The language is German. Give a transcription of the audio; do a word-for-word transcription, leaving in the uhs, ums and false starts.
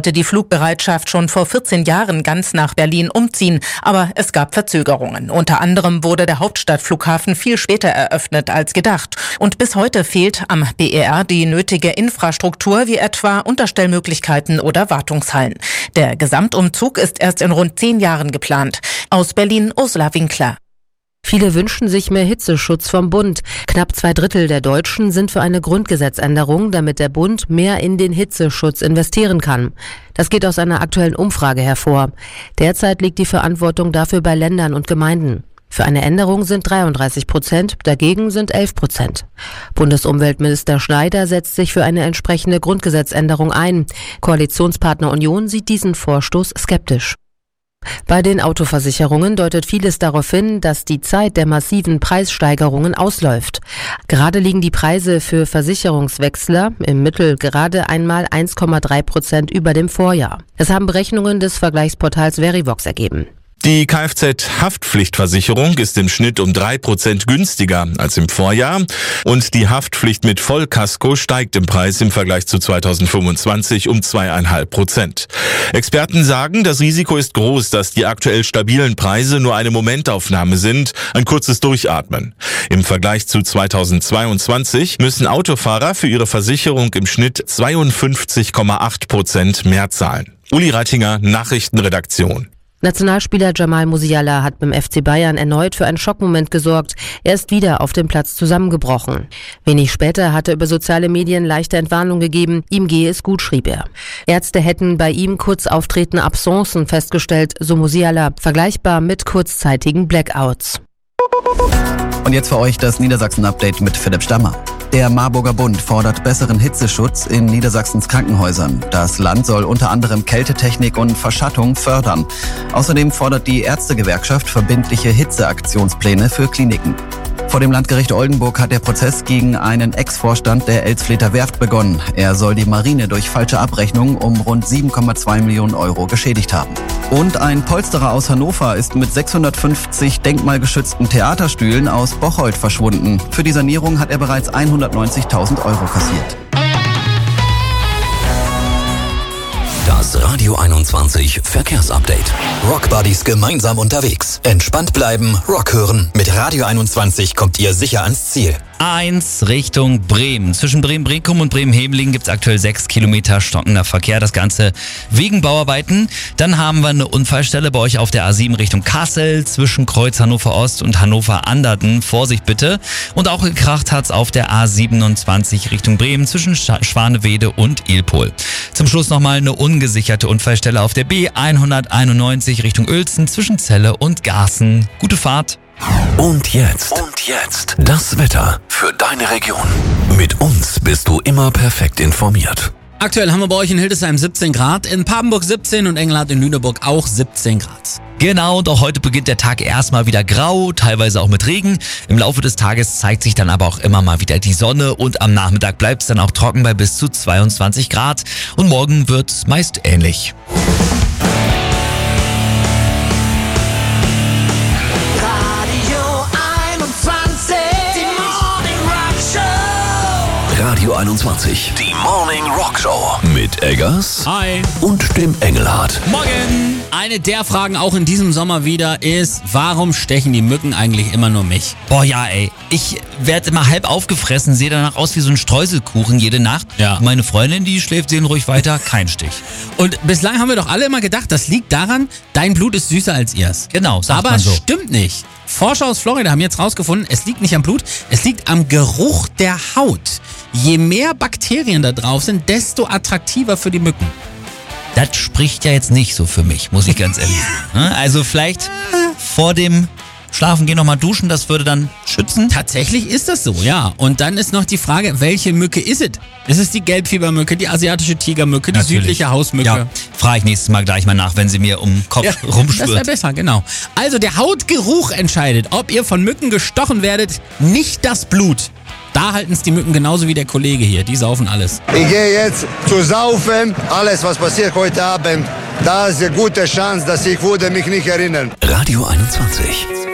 sollte die Flugbereitschaft schon vor vierzehn Jahren ganz nach Berlin umziehen, aber es gab Verzögerungen. Unter anderem wurde der Hauptstadtflughafen viel später eröffnet als gedacht. Und bis heute fehlt am B E R die nötige Infrastruktur, wie etwa Unterstellmöglichkeiten oder Wartungshallen. Der Gesamtumzug ist erst in rund zehn Jahren geplant. Aus Berlin Ursula Winkler. Viele wünschen sich mehr Hitzeschutz vom Bund. Knapp zwei Drittel der Deutschen sind für eine Grundgesetzänderung, damit der Bund mehr in den Hitzeschutz investieren kann. Das geht aus einer aktuellen Umfrage hervor. Derzeit liegt die Verantwortung dafür bei Ländern und Gemeinden. Für eine Änderung sind dreiunddreißig Prozent, dagegen sind elf Prozent. Bundesumweltminister Schneider setzt sich für eine entsprechende Grundgesetzänderung ein. Koalitionspartner Union sieht diesen Vorstoß skeptisch. Bei den Autoversicherungen deutet vieles darauf hin, dass die Zeit der massiven Preissteigerungen ausläuft. Gerade liegen die Preise für Versicherungswechsler im Mittel gerade einmal eins Komma drei Prozent über dem Vorjahr. Das haben Berechnungen des Vergleichsportals Verivox ergeben. Die Kfz-Haftpflichtversicherung ist im Schnitt um drei Prozent günstiger als im Vorjahr und die Haftpflicht mit Vollkasko steigt im Preis im Vergleich zu zweitausendfünfundzwanzig um zwei Komma fünf Prozent. Experten sagen, das Risiko ist groß, dass die aktuell stabilen Preise nur eine Momentaufnahme sind, ein kurzes Durchatmen. Im Vergleich zu zweitausendzweiundzwanzig müssen Autofahrer für ihre Versicherung im Schnitt zweiundfünfzig Komma acht Prozent mehr zahlen. Uli Reitinger, Nachrichtenredaktion. Nationalspieler Jamal Musiala hat beim F C Bayern erneut für einen Schockmoment gesorgt. Er ist wieder auf dem Platz zusammengebrochen. Wenig später hat er über soziale Medien leichte Entwarnung gegeben. Ihm gehe es gut, schrieb er. Ärzte hätten bei ihm kurz auftretende Absenzen festgestellt, so Musiala, vergleichbar mit kurzzeitigen Blackouts. Und jetzt für euch das Niedersachsen-Update mit Philipp Stammer. Der Marburger Bund fordert besseren Hitzeschutz in Niedersachsens Krankenhäusern. Das Land soll unter anderem Kältetechnik und Verschattung fördern. Außerdem fordert die Ärztegewerkschaft verbindliche Hitzeaktionspläne für Kliniken. Vor dem Landgericht Oldenburg hat der Prozess gegen einen Ex-Vorstand der Elsfleter Werft begonnen. Er soll die Marine durch falsche Abrechnung um rund sieben Komma zwei Millionen Euro geschädigt haben. Und ein Polsterer aus Hannover ist mit sechshundertfünfzig denkmalgeschützten Theaterstühlen aus Bocholt verschwunden. Für die Sanierung hat er bereits hundertneunzigtausend Euro kassiert. Das Radio einundzwanzig Verkehrsupdate. Rock Buddies gemeinsam unterwegs. Entspannt bleiben, Rock hören. Mit Radio einundzwanzig kommt ihr sicher ans Ziel. A eins Richtung Bremen. Zwischen Bremen-Brinkum und Bremen-Hemelingen gibt es aktuell sechs Kilometer stockender Verkehr. Das Ganze wegen Bauarbeiten. Dann haben wir eine Unfallstelle bei euch auf der A sieben Richtung Kassel. Zwischen Kreuz Hannover Ost und Hannover Anderten. Vorsicht bitte. Und auch gekracht hat's auf der A siebenundzwanzig Richtung Bremen. Zwischen Schwanewede und Ilpol. Zum Schluss nochmal eine ungesicherte Unfallstelle auf der B hunderteinundneunzig Richtung Uelzen. Zwischen Celle und Garßen. Gute Fahrt. Und jetzt, und jetzt das Wetter für deine Region. Mit uns bist du immer perfekt informiert. Aktuell haben wir bei euch in Hildesheim siebzehn Grad, in Papenburg siebzehn und Engelhardt in Lüneburg auch siebzehn Grad. Genau, und auch heute beginnt der Tag erstmal wieder grau, teilweise auch mit Regen. Im Laufe des Tages zeigt sich dann aber auch immer mal wieder die Sonne und am Nachmittag bleibt es dann auch trocken bei bis zu zweiundzwanzig Grad. Und morgen wird's meist ähnlich. Radio einundzwanzig, die Morning Rock Show mit Eggers Hi. Und dem Engelhardt. Morgen! Eine der Fragen auch in diesem Sommer wieder ist, warum stechen die Mücken eigentlich immer nur mich? Boah, ja ey, ich werde immer halb aufgefressen, sehe danach aus wie so ein Streuselkuchen jede Nacht. Ja. Meine Freundin, die schläft seelenruhig weiter, kein Stich. Und bislang haben wir doch alle immer gedacht, das liegt daran, dein Blut ist süßer als ihrs. Genau, sagt Aber man so. stimmt nicht. Forscher aus Florida haben jetzt rausgefunden, es liegt nicht am Blut, es liegt am Geruch der Haut. Je mehr Bakterien da drauf sind, desto attraktiver für die Mücken. Das spricht ja jetzt nicht so für mich, muss ich ganz ehrlich sagen. Also vielleicht vor dem Schlafen gehen nochmal duschen, das würde dann schützen. Tatsächlich ist das so, ja. Und dann ist noch die Frage, welche Mücke ist es? Ist es die Gelbfiebermücke, die asiatische Tigermücke, die Natürlich. südliche Hausmücke? Ja, frage ich nächstes Mal gleich mal nach, wenn sie mir um den Kopf Ja, rumschwirrt. das wäre besser, genau. Also der Hautgeruch entscheidet, ob ihr von Mücken gestochen werdet, nicht das Blut. Da halten es die Mücken genauso wie der Kollege hier. Die saufen alles. Ich gehe jetzt zu saufen. Alles, was passiert heute Abend, da ist eine gute Chance, dass ich würde mich nicht erinnern. Radio einundzwanzig.